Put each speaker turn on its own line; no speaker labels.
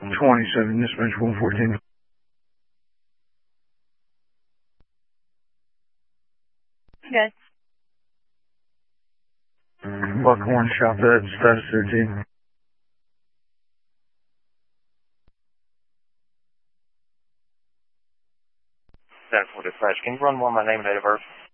27, dispatch 114.
Good.
Buckhorn shop bed, status 13.
Center for dispatch. Can you run one my name and date of birth?